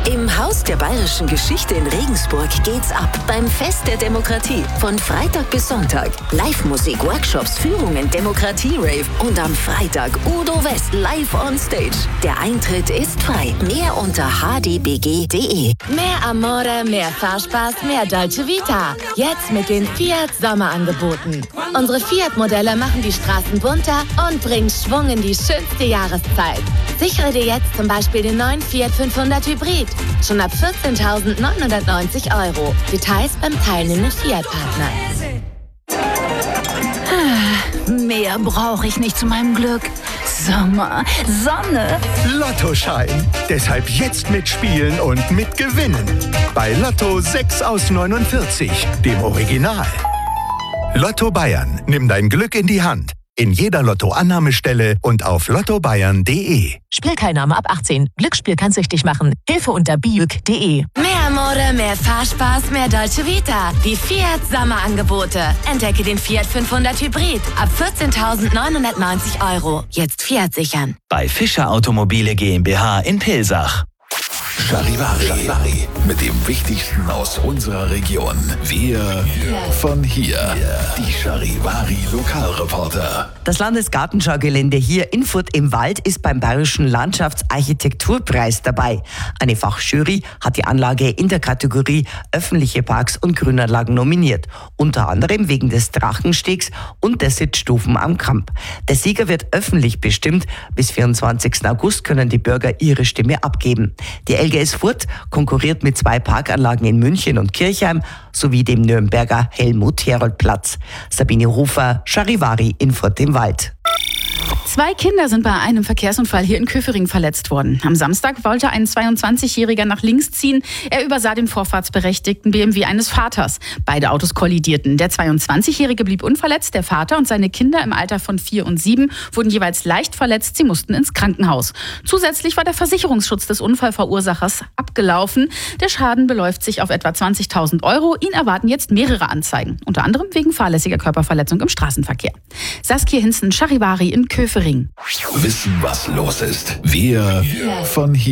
Im Haus der Bayerischen Geschichte in Regensburg geht's ab beim Fest der Demokratie. Von Freitag bis Sonntag. Live-Musik, Workshops, Führungen, Demokratie-Rave und am Freitag Udo West live on stage. Der Eintritt ist frei. Mehr unter hdbg.de. Mehr Amore, mehr Fahrspaß, mehr Dolce Vita. Jetzt mit den Fiat Sommerangeboten. Unsere Fiat-Modelle machen die Straßen bunter und bringen Schwung in die schönste Jahreszeit. Sichere dir jetzt zum Beispiel den neuen Fiat 500 Hybrid. Schon ab 14.990 €. Details beim teilnehmenden Fiat-Partner. Mehr brauche ich nicht zu meinem Glück. Sommer, Sonne. Lottoschein. Deshalb jetzt mitspielen und mitgewinnen. Bei Lotto 6 aus 49, dem Original. Lotto Bayern. Nimm dein Glück in die Hand. In jeder Lotto-Annahmestelle und auf lottobayern.de. Spielteilnahme ab 18. Glücksspiel kann süchtig machen. Hilfe unter biüg.de. Mehr Amore, mehr Fahrspaß, mehr Dolce Vita. Die Fiat Sommerangebote. Entdecke den Fiat 500 Hybrid ab 14.990 €. Jetzt Fiat sichern. Bei Fischer Automobile GmbH in Pilsach. Charivari. Mit dem Wichtigsten aus unserer Region. Wir von hier. Die Charivari Lokalreporter. Das Landesgartenschaugelände hier in Furt im Wald ist beim Bayerischen Landschaftsarchitekturpreis dabei. Eine Fachjury hat die Anlage in der Kategorie öffentliche Parks und Grünanlagen nominiert. Unter anderem wegen des Drachenstegs und der Sitzstufen am Kamp. Der Sieger wird öffentlich bestimmt. Bis 24. August können die Bürger ihre Stimme abgeben. Die LGS Furt konkurriert mit 2 Parkanlagen in München und Kirchheim sowie dem Nürnberger Helmut-Herold-Platz. Sabine Hofer, Charivari in Furt im Wald. 2 Kinder sind bei einem Verkehrsunfall hier in Köfering verletzt worden. Am Samstag wollte ein 22-Jähriger nach links ziehen. Er übersah den vorfahrtsberechtigten BMW eines Vaters. Beide Autos kollidierten. Der 22-Jährige blieb unverletzt. Der Vater und seine Kinder im Alter von 4 und 7 wurden jeweils leicht verletzt. Sie mussten ins Krankenhaus. Zusätzlich war der Versicherungsschutz des Unfallverursachers abgelaufen. Der Schaden beläuft sich auf etwa 20.000 €. Ihn erwarten jetzt mehrere Anzeigen. Unter anderem wegen fahrlässiger Körperverletzung im Straßenverkehr. Saskia Hinzen, Charivari in Köfering. Wissen, was los ist. Wir von hier.